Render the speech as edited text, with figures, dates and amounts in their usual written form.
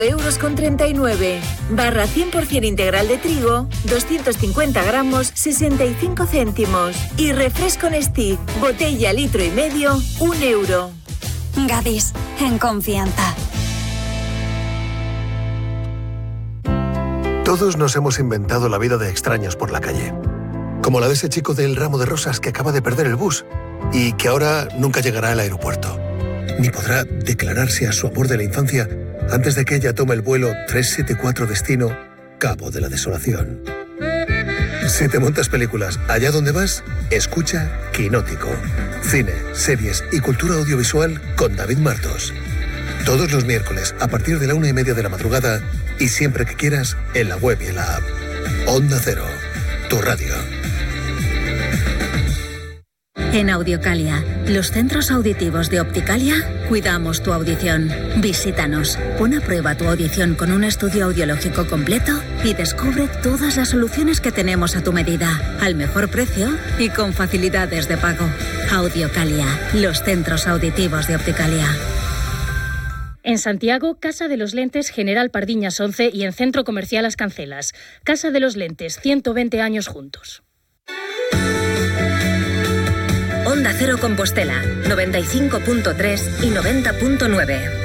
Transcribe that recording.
€39. Barra 100% integral de trigo, 250 gramos, 65 céntimos. Y refresco Nestí, botella 1,5 litros, €1. Gadis, en confianza. Todos nos hemos inventado la vida de extraños por la calle. Como la de ese chico del ramo de rosas que acaba de perder el bus y que ahora nunca llegará al aeropuerto. Ni podrá declararse a su amor de la infancia antes de que ella tome el vuelo 374 destino Cabo de la Desolación. Si te montas películas allá donde vas, escucha Quinótico. Cine, series y cultura audiovisual con David Martos. Todos los miércoles a partir de la 1:30 de la madrugada y siempre que quieras en la web y en la app. Onda Cero, tu radio. En Audiocalia, los centros auditivos de Opticalia, cuidamos tu audición. Visítanos, pon a prueba tu audición con un estudio audiológico completo y descubre todas las soluciones que tenemos a tu medida, al mejor precio y con facilidades de pago. Audiocalia, los centros auditivos de Opticalia. En Santiago, Casa de los Lentes General Pardiñas 11 y en Centro Comercial Las Cancelas. Casa de los Lentes, 120 años juntos. Onda Cero Compostela, 95.3 y 90.9.